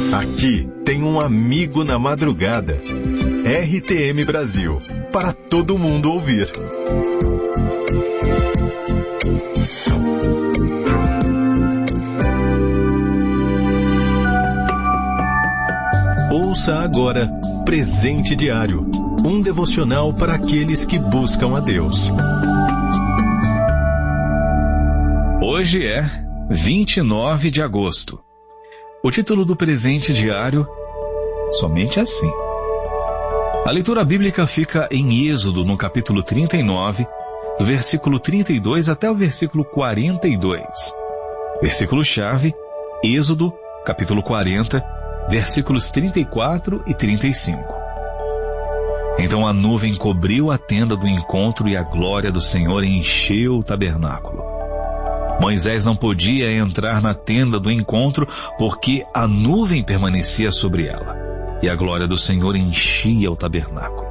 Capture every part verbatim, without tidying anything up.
Aqui tem um amigo na madrugada. R T M Brasil, para todo mundo ouvir. Ouça agora Presente Diário, um devocional para aqueles que buscam a Deus. Hoje é vinte e nove de agosto. O título do Presente Diário, Somente Assim. A leitura bíblica fica em Êxodo, no capítulo trinta e nove, do versículo trinta e dois até o versículo quarenta e dois. Versículo-chave, Êxodo, capítulo quarenta, versículos trinta e quatro e trinta e cinco. Então a nuvem cobriu a tenda do encontro e a glória do Senhor encheu o tabernáculo. Moisés não podia entrar na tenda do encontro porque a nuvem permanecia sobre ela e a glória do Senhor enchia o tabernáculo.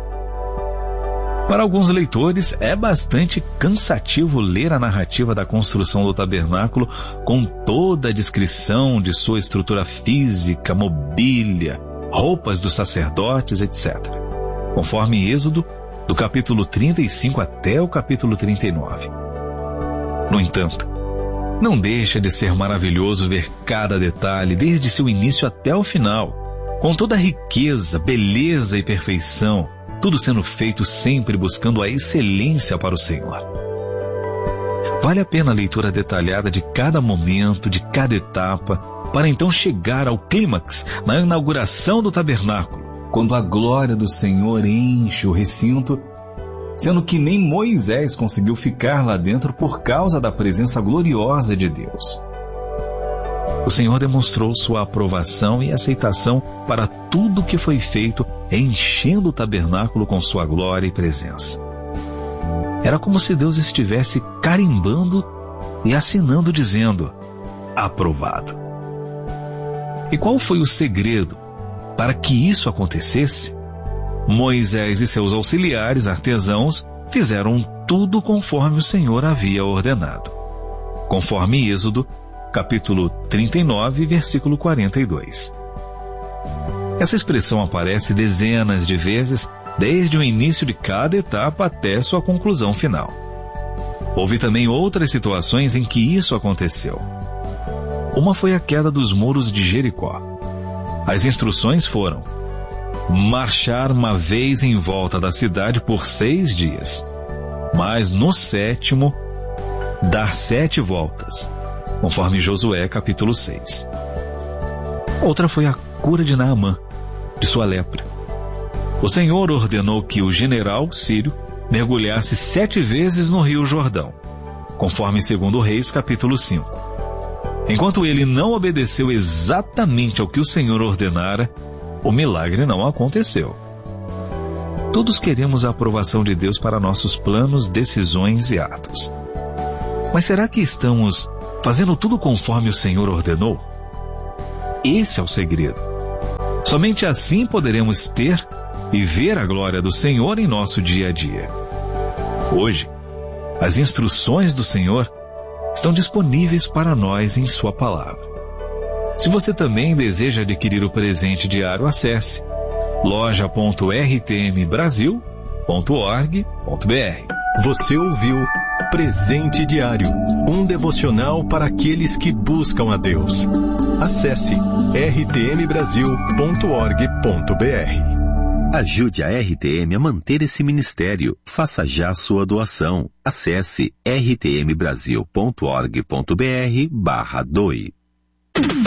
Para alguns leitores, é bastante cansativo ler a narrativa da construção do tabernáculo com toda a descrição de sua estrutura física, mobília, roupas dos sacerdotes, etcétera, conforme Êxodo, do capítulo trinta e cinco até o capítulo trinta e nove. No entanto, não deixa de ser maravilhoso ver cada detalhe, desde seu início até o final, com toda a riqueza, beleza e perfeição, tudo sendo feito sempre buscando a excelência para o Senhor. Vale a pena a leitura detalhada de cada momento, de cada etapa, para então chegar ao clímax na inauguração do tabernáculo, quando a glória do Senhor enche o recinto, sendo que nem Moisés conseguiu ficar lá dentro por causa da presença gloriosa de Deus. O Senhor demonstrou sua aprovação e aceitação para tudo que foi feito, enchendo o tabernáculo com sua glória e presença. Era como se Deus estivesse carimbando e assinando, dizendo: aprovado. E qual foi o segredo para que isso acontecesse? Moisés e seus auxiliares artesãos fizeram tudo conforme o Senhor havia ordenado, conforme Êxodo, capítulo trinta e nove, versículo quarenta e dois. Essa expressão aparece dezenas de vezes, desde o início de cada etapa até sua conclusão final. Houve também outras situações em que isso aconteceu. Uma foi a queda dos muros de Jericó. As instruções foram: marchar uma vez em volta da cidade por seis dias, mas no sétimo, dar sete voltas, conforme Josué capítulo seis. Outra foi a cura de Naamã, de sua lepra. O Senhor ordenou que o general sírio mergulhasse sete vezes no rio Jordão, conforme segundo Reis capítulo cinco. Enquanto ele não obedeceu exatamente ao que o Senhor ordenara, o milagre não aconteceu. Todos queremos a aprovação de Deus para nossos planos, decisões e atos. Mas será que estamos fazendo tudo conforme o Senhor ordenou? Esse é o segredo. Somente assim poderemos ter e ver a glória do Senhor em nosso dia a dia. Hoje, as instruções do Senhor estão disponíveis para nós em Sua palavra. Se você também deseja adquirir o presente diário, acesse loja ponto r t m brasil ponto org ponto b r. Você ouviu Presente Diário, um devocional para aqueles que buscam a Deus. Acesse r t m brasil ponto org ponto b r. Ajude a R T M a manter esse ministério. Faça já sua doação. Acesse r t m brasil ponto org ponto b r barra doe.